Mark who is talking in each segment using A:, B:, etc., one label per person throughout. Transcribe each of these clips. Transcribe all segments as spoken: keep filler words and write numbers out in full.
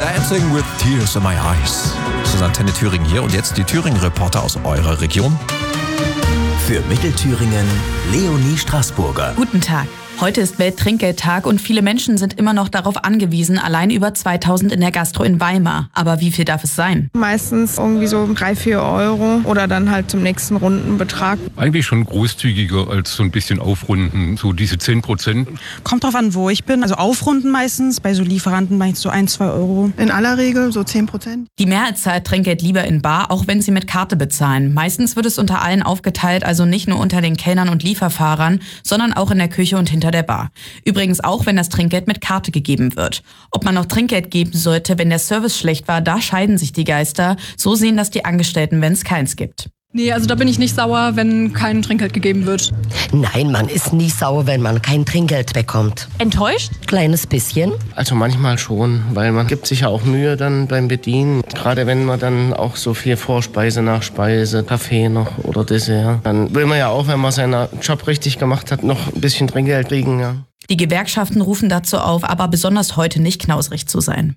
A: Dancing with Tears in My Eyes. Das ist Antenne Thüringen hier und jetzt die Thüringen-Reporter aus eurer Region.
B: Für Mittelthüringen Leonie Straßburger.
C: Guten Tag. Heute ist Welttrinkgeldtag und viele Menschen sind immer noch darauf angewiesen, allein über zweitausend in der Gastro in Weimar. Aber wie viel darf es sein?
D: Meistens irgendwie so drei, vier Euro oder dann halt zum nächsten Rundenbetrag.
E: Eigentlich schon großzügiger als so ein bisschen aufrunden, so diese zehn Prozent.
F: Kommt drauf an, wo ich bin. Also aufrunden meistens, bei so Lieferanten meist so ein, zwei Euro.
D: In aller Regel so zehn Prozent.
C: Die Mehrheit zahlt Trinkgeld lieber in bar, auch wenn sie mit Karte bezahlen. Meistens wird es unter allen aufgeteilt, also nicht nur unter den Kellnern und Lieferfahrern, sondern auch in der Küche und hinter der Bar. Übrigens auch, wenn das Trinkgeld mit Karte gegeben wird. Ob man noch Trinkgeld geben sollte, wenn der Service schlecht war, da scheiden sich die Geister. So sehen das die Angestellten, wenn es keins gibt.
G: Nee, also da bin ich nicht sauer, wenn kein Trinkgeld gegeben wird.
H: Nein, man ist nie sauer, wenn man kein Trinkgeld bekommt.
G: Enttäuscht?
H: Kleines bisschen.
I: Also manchmal schon, weil man gibt sich ja auch Mühe dann beim Bedienen. Gerade wenn man dann auch so viel Vorspeise, Nachspeise, Kaffee noch oder Dessert. Dann will man ja auch, wenn man seinen Job richtig gemacht hat, noch ein bisschen Trinkgeld kriegen. Ja.
C: Die Gewerkschaften rufen dazu auf, aber besonders heute nicht knausrig zu sein.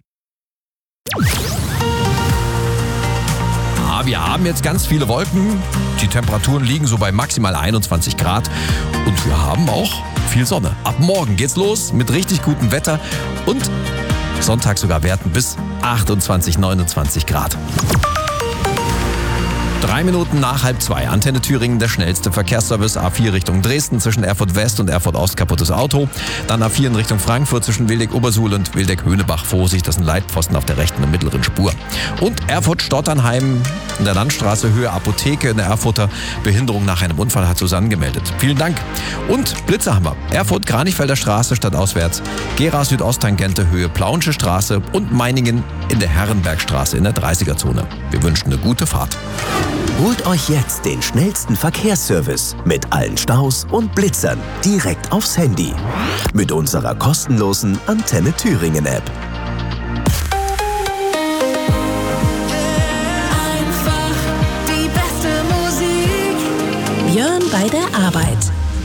A: Wir haben jetzt ganz viele Wolken. Die Temperaturen liegen so bei maximal einundzwanzig Grad. Und wir haben auch viel Sonne. Ab morgen geht's los mit richtig gutem Wetter und Sonntag sogar Werten bis achtundzwanzig, neunundzwanzig Grad. Drei Minuten nach halb zwei. Antenne Thüringen, der schnellste Verkehrsservice. A vier Richtung Dresden zwischen Erfurt West und Erfurt Ost, kaputtes Auto. Dann A vier in Richtung Frankfurt zwischen Wildeck-Obersuhl und Wildeck-Höhnebach. Vorsicht, das sind Leitpfosten auf der rechten und mittleren Spur. Und Erfurt-Stotternheim in der Landstraße Höhe Apotheke in der Erfurter. Behinderung nach einem Unfall hat Susanne gemeldet. Vielen Dank. Und Blitze haben wir. Erfurt, Kranichfelder Straße stadtauswärts. Gera Südosttangente Höhe Plauensche Straße und Meiningen in der Herrenbergstraße in der dreißiger-Zone. Wir wünschen eine gute Fahrt.
B: Holt euch jetzt den schnellsten Verkehrsservice mit allen Staus und Blitzern direkt aufs Handy. Mit unserer kostenlosen Antenne Thüringen App.
J: Einfach die beste Musik.
K: Björn bei der Arbeit.